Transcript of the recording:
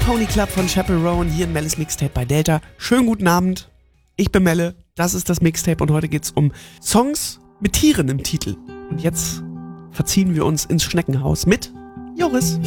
Pony Club von Chaperone hier in Melles Mixtape bei Delta. Schönen guten Abend, ich bin Melle, das ist das Mixtape und heute geht's um Songs mit Tieren im Titel. Und jetzt verziehen wir uns ins Schneckenhaus mit Joris.